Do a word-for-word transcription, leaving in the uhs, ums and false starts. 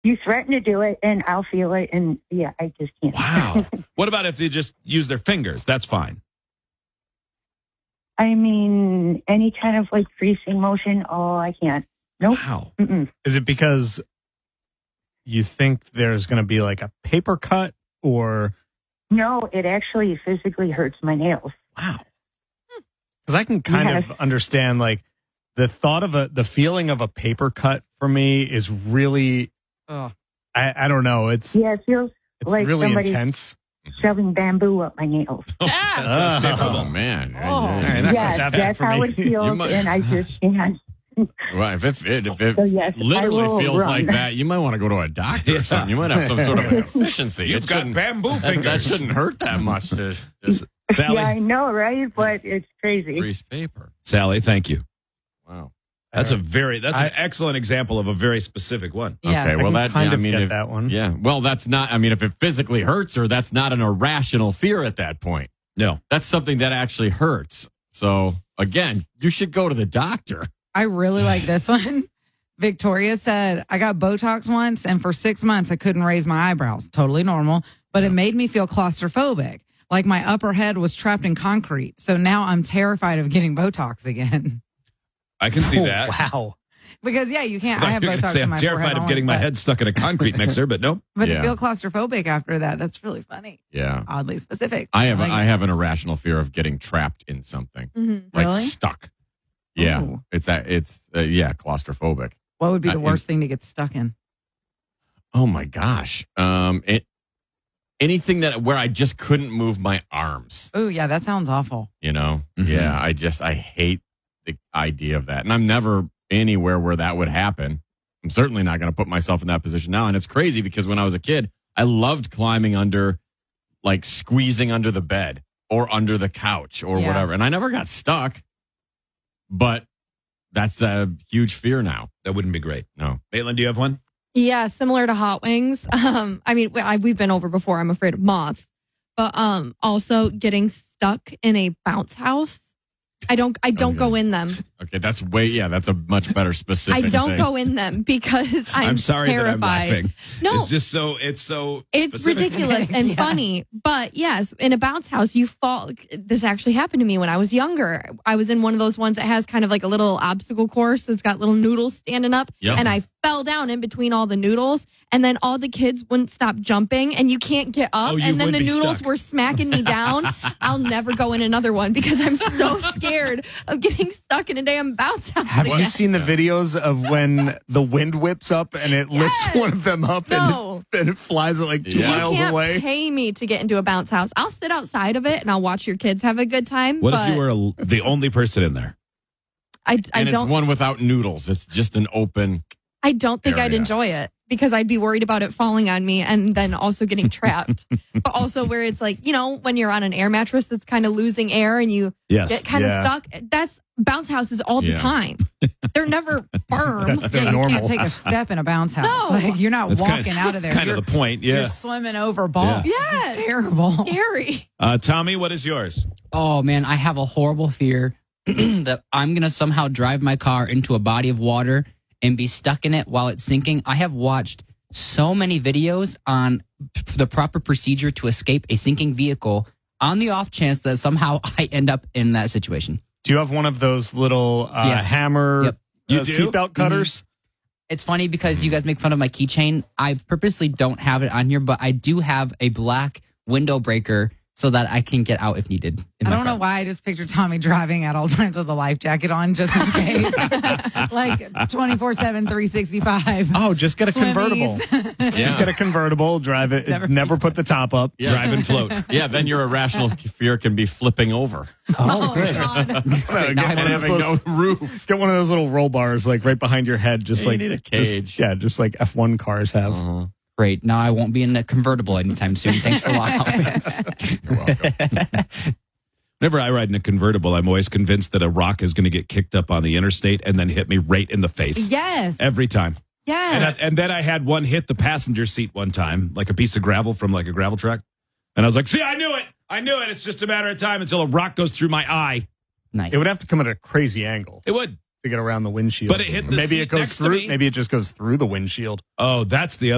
You threaten to do it, and I'll feel it, and yeah, I just can't. Wow. What about if they just use their fingers? That's fine. I mean, any kind of like freezing motion, oh, I can't. Nope. Wow. Mm-mm. Is it because you think there's going to be like a paper cut or? No, it actually physically hurts my nails. Wow. Because I can kind Yes. of understand like the thought of a, the feeling of a paper cut for me is really, Oh. I, I don't know. It's, Yeah, it feels it's like really somebody intense. shoving bamboo up my nails. Ah! That sounds Oh. terrible. Oh, man. All right, that- Yes, that's that's for how me. it feels, You might- and I just can't. Well, if it, if it So, yes, I literally will feels run. like that, you might want to go to a doctor Yeah. or something. You might have some sort of a deficiency. You've It got shouldn't- bamboo that, that fingers. shouldn't hurt that much to just Sally, Yeah, I know, right? But it's crazy. grease paper. Sally, thank you. Wow. That's a very that's an I- excellent example of a very specific one. Yeah. Okay, I well, can that kind yeah, of I mean, get if- that one. Yeah. Well, that's not. I mean, if it physically hurts her, that's not an irrational fear at that point. No. That's something that actually hurts. So again, you should go to the doctor. I really like this one. Victoria said, I got Botox once, and for six months, I couldn't raise my eyebrows. Totally normal, but it made me feel claustrophobic, like my upper head was trapped in concrete. So now I'm terrified of getting Botox again. I can see Oh, that. wow. Because, yeah, you can't. I have You're gonna Botox say in I'm my terrified forehead of only, getting my but- head stuck in a concrete mixer, but no. But Yeah. to feel claustrophobic after that, that's really funny. Yeah. Oddly specific. I have. Like- I have an irrational fear of getting trapped in something, Mm-hmm. like Really? stuck. Yeah. Ooh. It's that. It's uh, yeah, claustrophobic. What would be the Uh, worst thing to get stuck in? Oh my gosh. Um. It. Anything that where I just couldn't move my arms. Oh, yeah, that sounds awful. You know. Mhm. Yeah. I just I hate the idea of that, and I'm never anywhere where that would happen. I'm certainly not going to put myself in that position now. And it's crazy because when I was a kid, I loved climbing under, like squeezing under the bed or under the couch or Yeah. whatever. And I never got stuck, but that's a huge fear now. That wouldn't be great. No. Maitland, do you have one? Yeah, similar to hot wings. Um, I mean, I, we've been over before. I'm afraid of moths, but um, also getting stuck in a bounce house. I don't. I don't Okay. go in them. Okay. That's way, yeah, that's a much better specific I don't thing. go in them because I'm, I'm sorry terrified. that I'm laughing. No, It's just so it's so It's specific. ridiculous and Yeah. funny. But yes, in a bounce house, you fall. This actually happened to me when I was younger. I was in one of those ones that has kind of like a little obstacle course. It's got little noodles standing up. Yep. And I fell down in between all the noodles. And then all the kids wouldn't stop jumping and you can't get up. Oh, you and then would the be noodles stuck. were smacking me down. I'll never go in another one because I'm so scared of getting stuck in a damn bounce house. Have you again. seen the videos of when the wind whips up and it lifts Yes. one of them up No. and, and it flies at like two Yeah. You miles can't away? pay me to get into a bounce house. I'll sit outside of it and I'll watch your kids have a good time. What but if you were a, the only person in there? I, I And it's don't. one without noodles. It's just an open. I don't think I'd area. enjoy it because I'd be worried about it falling on me and then also getting trapped. But also where it's like, you know, when you're on an air mattress that's kind of losing air and you Yes. get kind of Yeah. stuck. That's bounce houses all the Yeah. time. They're never firm. That's Yeah, their you normal. can't take a step in a bounce house. No. Like, you're not That's walking kind, out of there. Kind you're, of the point. you're Yeah. swimming over balls. Yes. It's terrible. Scary. Uh, Tommy, what is yours? Oh man, I have a horrible fear that I'm gonna somehow drive my car into a body of water and be stuck in it while it's sinking. I have watched so many videos on p- the proper procedure to escape a sinking vehicle on the off chance that somehow I end up in that situation. Do you have one of those little uh, Yes. hammer Yep. uh, You do? seatbelt cutters? It's funny because you guys make fun of my keychain. I purposely don't have it on here, but I do have a black window breaker so that I can get out if needed. in I my don't know car. why I just picture Tommy driving at all times with a life jacket on just in case. Like twenty-four seven, three sixty-five. Oh, just get a Swimmies. convertible. Just Yeah. get a convertible, drive it, Never- never, put the top up. Yeah. Drive and float. Yeah. Then your irrational fear can be flipping over Oh, good. God. Get now I one and of those having little- no roof. Get one of those little roll bars like right behind your head, just Yeah, you like need a just- cage. yeah, just like F one cars have. Uh-huh. Great. Now I won't be in a convertible anytime soon. Thanks for allowing. You're welcome. Whenever I ride in a convertible, I'm always convinced that a rock is going to get kicked up on the interstate and then hit me right in the face. Yes. Every time. And, I, Yes. and then I had one hit the passenger seat one time, like a piece of gravel from like a gravel truck. And I was like, see, I knew it. I knew it. It's just a matter of time until a rock goes through my eye. Nice. It would have to come at a crazy angle It would. to get around the windshield. But it hit the maybe seat it goes next to through. me. Maybe it just goes through the windshield. Oh, that's the other.